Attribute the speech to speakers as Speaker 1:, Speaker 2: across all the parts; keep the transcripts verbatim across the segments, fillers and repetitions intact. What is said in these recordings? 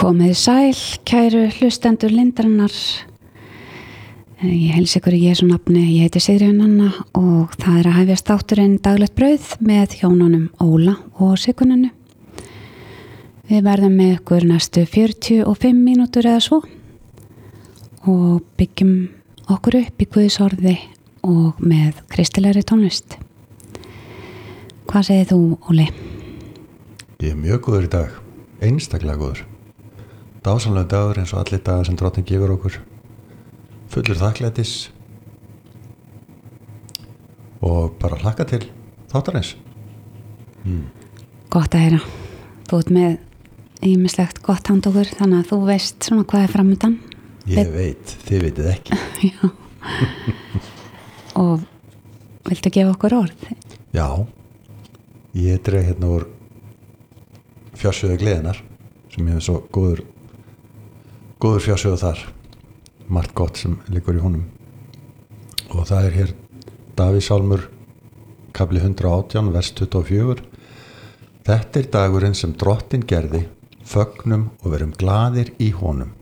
Speaker 1: Komið sæl, kæru hlustendur Lindarinnar. Ég heilsa ykkur í Jesú nafni, ég heiti Sigríður Anna og það er að hefjast þátturinn Daglegt brauð með hjónunum Óla og Siggununnu. Við verðum með ykkur næstu fjörutíu og fimm mínútur eða svo og byggjum okkur upp í Guðs orði og með kristilegri tónlist. Hvað segir þú, Óli?
Speaker 2: Ég er mjög góður í dag, einstaklega góður. Dásamlega dagur eins og allir dagar sem Drottinn gefur okkur. Fullur þakklætis og bara hlakka til þáttarins. Mm.
Speaker 1: Gott að heyra. Þú ert með ýmislegt gott handa okkur, þannig að þú veist svona hvað er framundan.
Speaker 2: Ég veit, þið vitið ekki.
Speaker 1: Já. Og viltu gefa okkur orð?
Speaker 2: Já. Ég dreg hérna úr fjársjóðu gleðinar sem ég hef svo góður góður fjársjóðu þar. Margt gott sem liggur í honum. Og það er hér Davíðssálmur kafli hundrað og átján vers tuttugu og fjögur. Þetta er dagurinn sem Drottinn gerði, fögnum og verum glaðir í honum.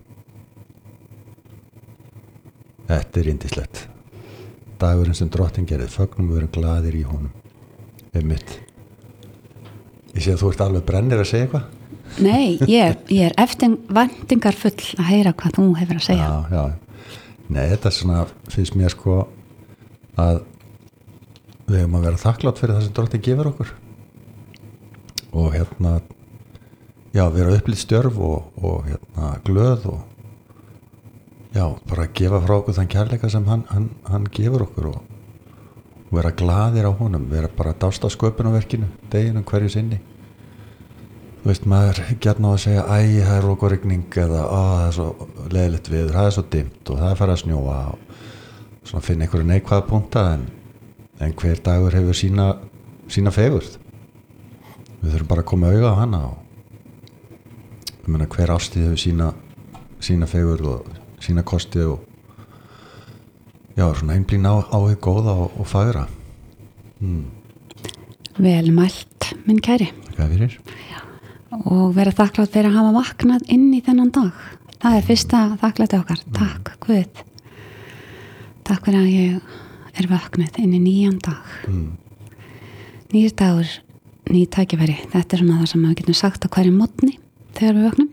Speaker 2: Þetta er yndislegt. Dagurinn sem Drottinn gerði, fögnum og verum glaðir í honum. Einmitt. Ég sé að þú ert alveg brennir að segja eitthvað.
Speaker 1: Nei, ég, ég er eftir væntingar full að heyra hvað þú hefur að segja.
Speaker 2: Já, já. Nei, þetta er svona, finnst mér sko að við hefum að vera þakklátt fyrir það sem Drottinn gefur okkur. Og hérna, já, vera upplýtt stjörf og, og hérna glöð og já, bara gefa frá okkur þann kærleika sem hann, hann, hann gefur okkur og vera glaðir á honum, vera bara dást á sköpunarverkinu, deginum hverju sinni. Þú veist, maður gjarna á að segja, æ, það er lók og rigning eða, á, það er svo leiðilegt viður, það er svo dimmt og það er farið að snjóa og svona finna einhverju neikvæða punkta en, en hver dagur hefur sína, sína fegurð. Við þurfum bara að koma auga á hana og ég meina hver ástíð hefur sína, sína fegurð og sína kosti og já, svona einblín á, á því góða og, og fagra. Hmm.
Speaker 1: Vel mælt, minn kæri.
Speaker 2: Hvað fyrir?
Speaker 1: Og vera þakklátt fyrir að hafa vaknað inn í þennan dag. Það er fyrsta þakklæti okkar. Mm. Takk, Guð. Takk fyrir að ég er vaknað inn í nýjan dag. Mm. Nýr dagur, ný tækifæri. Þetta er svona það sem við getum sagt á hverju morgni þegar við vaknum.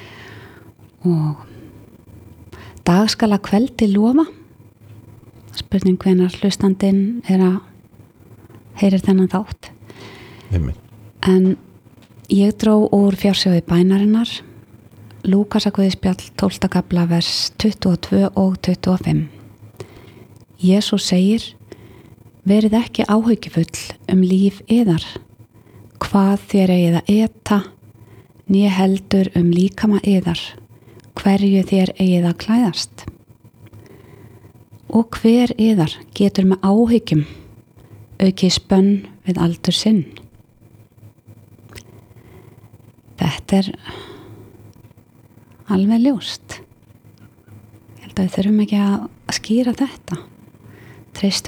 Speaker 1: Og dag skal að kveldi lofa. Spurning hvenær hlustandinn er að heyrir þennan þátt.
Speaker 2: Einmitt.
Speaker 1: En ég dró úr fjársjóði bænarinnar Lúkasarguðspjall tólfta kafla vers tuttugu og tvö og tuttugu og fimm. Jesús segir: verið ekki áhyggjufull um líf yðar, hvað þér eigið að eta, né heldur um líkama yðar, hverju þér eigið að klæðast. Og hver yðar getur með áhyggjum aukið spönn við aldur sinn. Þetta er alveg ljóst. Ég held að við þurfum ekki að skýra þetta. Treystum